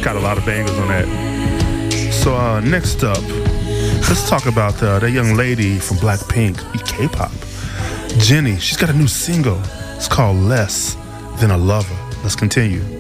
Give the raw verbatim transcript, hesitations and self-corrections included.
got a lot of bangers on that. So uh, next up, let's talk about uh, that young lady from Blackpink, K-pop, Jennie. She's got a new single. It's called Less Than a Lover. Let's continue.